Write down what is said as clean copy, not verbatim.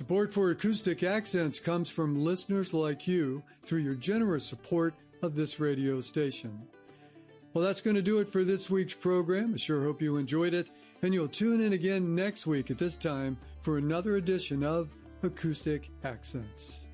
Support for Acoustic Accents comes from listeners like you through your generous support of this radio station. Well, that's going to do it for this week's program. I sure hope you enjoyed it, and you'll tune in again next week at this time for another edition of Acoustic Accents.